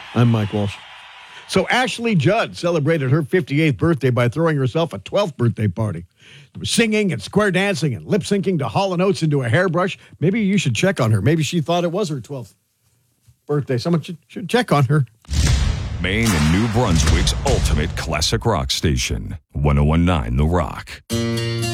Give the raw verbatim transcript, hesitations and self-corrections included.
I'm Mike Walsh. So Ashley Judd celebrated her fifty-eighth birthday by throwing herself a twelfth birthday party. Singing and square dancing and lip syncing to Hall and Oates into a hairbrush. Maybe you should check on her. Maybe she thought it was her twelfth birthday. Someone should, should check on her. Maine and New Brunswick's ultimate classic rock station, one oh one point nine The Rock.